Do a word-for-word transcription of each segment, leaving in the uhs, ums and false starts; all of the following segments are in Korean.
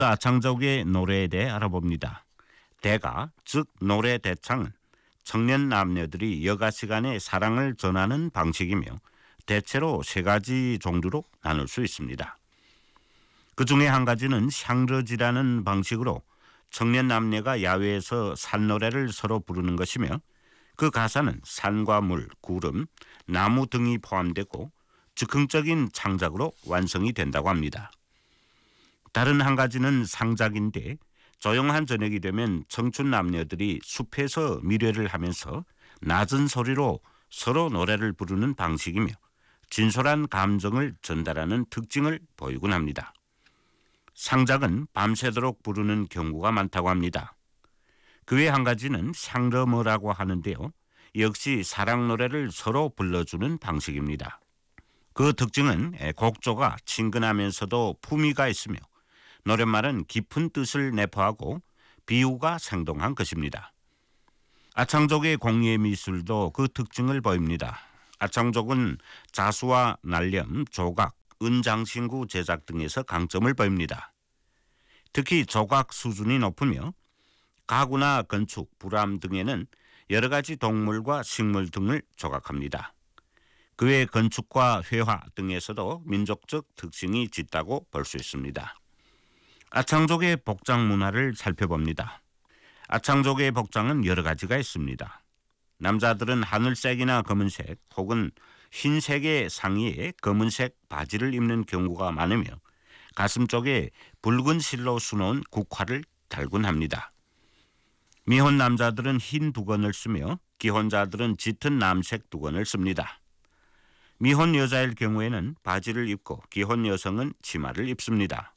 아창족의 노래에 대해 알아봅니다. 대가, 즉 노래 대창은 청년 남녀들이 여가 시간에 사랑을 전하는 방식이며 대체로 세 가지 종류로 나눌 수 있습니다. 그 중에 한 가지는 샹르지라는 방식으로 청년 남녀가 야외에서 산노래를 서로 부르는 것이며 그 가사는 산과 물, 구름, 나무 등이 포함되고 즉흥적인 창작으로 완성이 된다고 합니다. 다른 한 가지는 상작인데 조용한 저녁이 되면 청춘 남녀들이 숲에서 미래를 하면서 낮은 소리로 서로 노래를 부르는 방식이며 진솔한 감정을 전달하는 특징을 보이곤 합니다. 상작은 밤새도록 부르는 경우가 많다고 합니다. 그 외 한 가지는 샹르머라고 하는데요. 역시 사랑 노래를 서로 불러주는 방식입니다. 그 특징은 곡조가 친근하면서도 품위가 있으며 노랫말은 깊은 뜻을 내포하고 비유가 생동한 것입니다. 아창족의 공예 미술도 그 특징을 보입니다. 아창족은 자수와 날렴, 조각, 은장신구 제작 등에서 강점을 보입니다. 특히 조각 수준이 높으며 가구나 건축, 불암 등에는 여러 가지 동물과 식물 등을 조각합니다. 그 외 건축과 회화 등에서도 민족적 특징이 짙다고 볼 수 있습니다. 아창족의 복장 문화를 살펴봅니다. 아창족의 복장은 여러 가지가 있습니다. 남자들은 하늘색이나 검은색 혹은 흰색의 상의에 검은색 바지를 입는 경우가 많으며 가슴 쪽에 붉은 실로 수놓은 국화를 달곤 합니다. 미혼 남자들은 흰 두건을 쓰며 기혼자들은 짙은 남색 두건을 씁니다. 미혼 여자일 경우에는 바지를 입고 기혼 여성은 치마를 입습니다.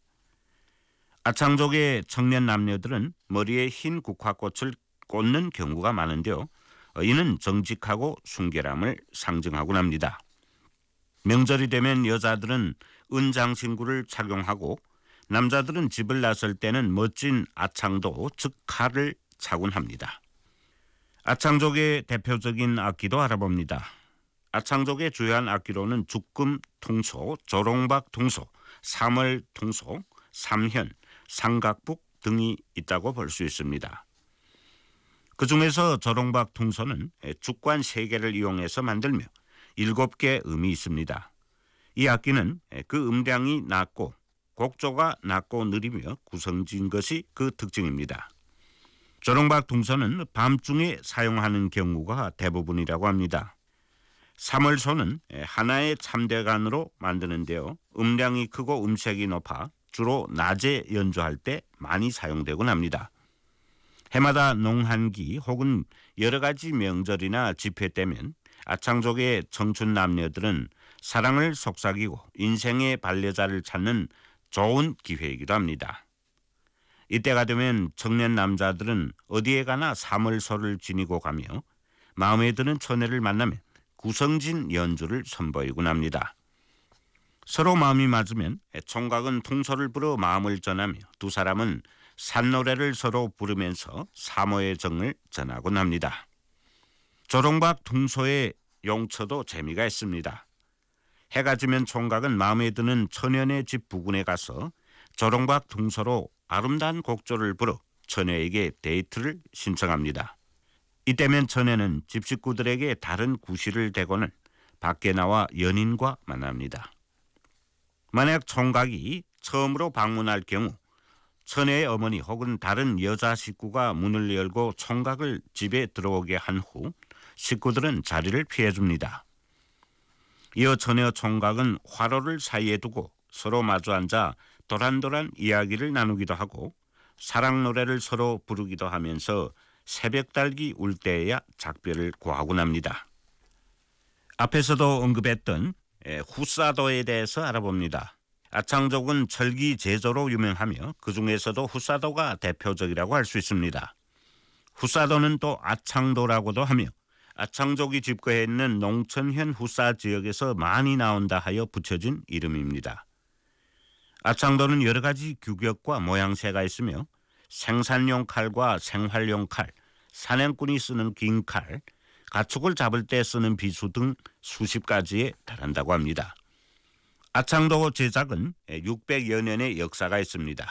아창족의 청년 남녀들은 머리에 흰 국화꽃을 꽂는 경우가 많은데요. 이는 정직하고 순결함을 상징하곤 합니다. 명절이 되면 여자들은 은장신구를 착용하고 남자들은 집을 나설 때는 멋진 아창도, 즉 칼을 차곤 합니다. 아창족의 대표적인 악기도 알아봅니다. 아창족의 주요한 악기로는 죽금 퉁소, 조롱박 퉁소, 삼월 퉁소, 삼현, 상각북 등이 있다고 볼 수 있습니다. 그 중에서 조롱박 퉁소는 죽관 세 개를 이용해서 만들며 일곱 개 음이 있습니다. 이 악기는 그 음량이 낮고 곡조가 낮고 느리며 구성진 것이 그 특징입니다. 조롱박 퉁소는 밤중에 사용하는 경우가 대부분이라고 합니다. 삼월소는 하나의 참대간으로 만드는데요. 음량이 크고 음색이 높아 주로 낮에 연주할 때 많이 사용되곤 합니다. 해마다 농한기 혹은 여러 가지 명절이나 집회 때면 아창족의 청춘 남녀들은 사랑을 속삭이고 인생의 반려자를 찾는 좋은 기회이기도 합니다. 이때가 되면 청년 남자들은 어디에 가나 삼월소를 지니고 가며 마음에 드는 처녀를 만나면 구성진 연주를 선보이곤 합니다. 서로 마음이 맞으면 총각은 퉁소를 불어 마음을 전하며 두 사람은 산노래를 서로 부르면서 사모의 정을 전하곤 합니다. 조롱박 퉁소의 용처도 재미가 있습니다. 해가 지면 총각은 마음에 드는 처녀의 집 부근에 가서 조롱박 퉁소로 아름다운 곡조를 불어 처녀에게 데이트를 신청합니다. 이때면 처녀는 집 식구들에게 다른 구실을 대고는 밖에 나와 연인과 만납니다. 만약 총각이 처음으로 방문할 경우 처녀의 어머니 혹은 다른 여자 식구가 문을 열고 총각을 집에 들어오게 한 후 식구들은 자리를 피해줍니다. 이어 처녀 총각은 화로를 사이에 두고 서로 마주 앉아 도란도란 이야기를 나누기도 하고 사랑 노래를 서로 부르기도 하면서 새벽달기 울 때에야 작별을 고하곤 합니다. 앞에서도 언급했던 후사도에 대해서 알아봅니다. 아창족은 철기 제조로 유명하며 그 중에서도 후사도가 대표적이라고 할 수 있습니다. 후사도는 또 아창도라고도 하며 아창족이 집거해 있는 농천현 후사 지역에서 많이 나온다 하여 붙여진 이름입니다. 아창도는 여러 가지 규격과 모양새가 있으며 생산용 칼과 생활용 칼, 사냥꾼이 쓰는 긴 칼, 가축을 잡을 때 쓰는 비수 등 수십 가지에 달한다고 합니다. 아창도 제작은 육백여 년의 역사가 있습니다.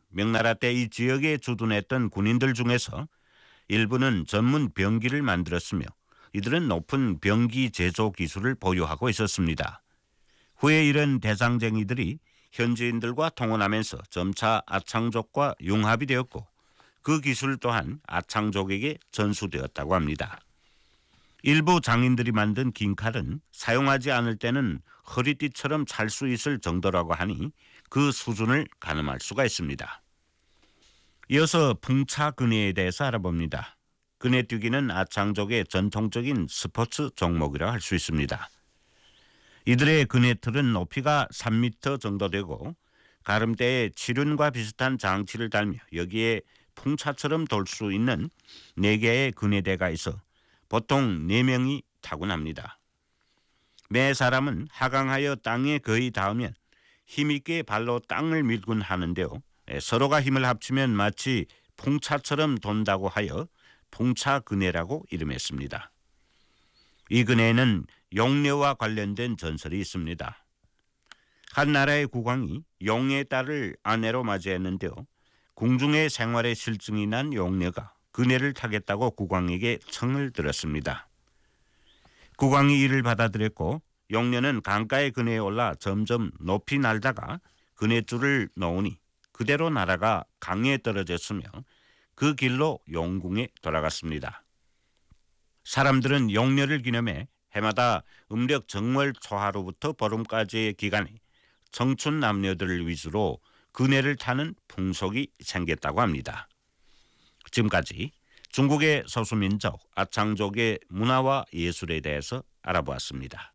명나라 때 이 지역에 주둔했던 군인들 중에서 일부는 전문 병기를 만들었으며 이들은 높은 병기 제조 기술을 보유하고 있었습니다. 후에 이런 대장쟁이들이 현지인들과 통혼하면서 점차 아창족과 융합이 되었고 그 기술 또한 아창족에게 전수되었다고 합니다. 일부 장인들이 만든 긴 칼은 사용하지 않을 때는 허리띠처럼 찰 수 있을 정도라고 하니 그 수준을 가늠할 수가 있습니다. 이어서 풍차 그네에 대해서 알아봅니다. 그네뛰기는 아창족의 전통적인 스포츠 종목이라 할 수 있습니다. 이들의 그네틀은 높이가 삼 미터 정도 되고 가름대에 치륜과 비슷한 장치를 달며 여기에 풍차처럼 돌 수 있는 네 개의 그네대가 있어 보통 네 명이 타곤 합니다. 매 사람은 하강하여 땅에 거의 닿으면 힘있게 발로 땅을 밀곤 하는데요. 서로가 힘을 합치면 마치 풍차처럼 돈다고 하여 풍차 그네라고 이름했습니다. 이 그네에는 용녀와 관련된 전설이 있습니다. 한 나라의 국왕이 용의 딸을 아내로 맞이했는데요. 궁중의 생활에 실증이 난 용녀가 그네를 타겠다고 국왕에게 청을 들었습니다. 국왕이 이를 받아들였고 용녀는 강가의 그네에 올라 점점 높이 날다가 그네줄을 놓으니 그대로 날아가 강에 떨어졌으며 그 길로 용궁에 돌아갔습니다. 사람들은 용녀를 기념해 해마다 음력 정월 초하루부터 보름까지의 기간에 청춘 남녀들을 위주로 그네를 타는 풍속이 생겼다고 합니다. 지금까지 중국의 소수민족 아창족의 문화와 예술에 대해서 알아보았습니다.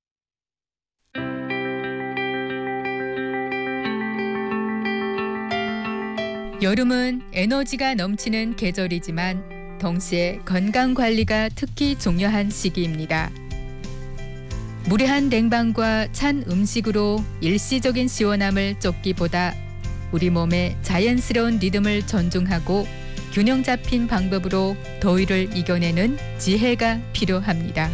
여름은 에너지가 넘치는 계절이지만 동시에 건강 관리가 특히 중요한 시기입니다. 무례한 냉방과 찬 음식으로 일시적인 시원함을 쫓기보다 우리 몸의 자연스러운 리듬을 존중하고 균형 잡힌 방법으로 더위를 이겨내는 지혜가 필요합니다.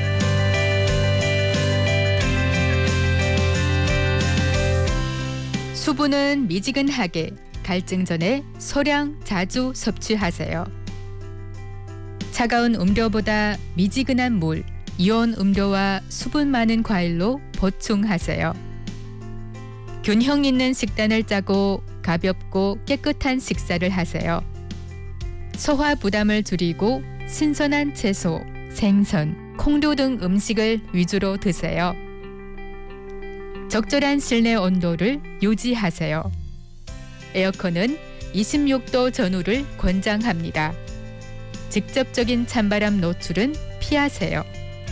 수분은 미지근하게 갈증 전에 소량 자주 섭취하세요. 차가운 음료보다 미지근한 물, 이온 음료와 수분 많은 과일로 보충하세요. 균형 있는 식단을 짜고 가볍고 깨끗한 식사를 하세요. 소화 부담을 줄이고 신선한 채소, 생선, 콩류 등 음식을 위주로 드세요. 적절한 실내 온도를 유지하세요. 에어컨은 이십육 도 전후를 권장합니다. 직접적인 찬바람 노출은 피하세요.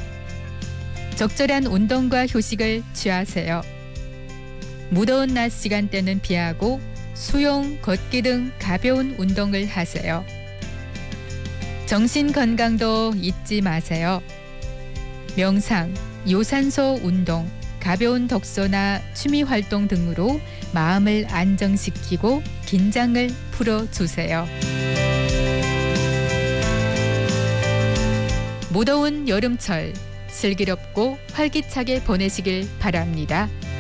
적절한 운동과 휴식을 취하세요. 무더운 낮 시간대는 피하고 수영, 걷기 등 가벼운 운동을 하세요. 정신 건강도 잊지 마세요. 명상, 유산소 운동, 가벼운 독서나 취미 활동 등으로 마음을 안정시키고 긴장을 풀어주세요. 무더운 여름철 슬기롭고 활기차게 보내시길 바랍니다.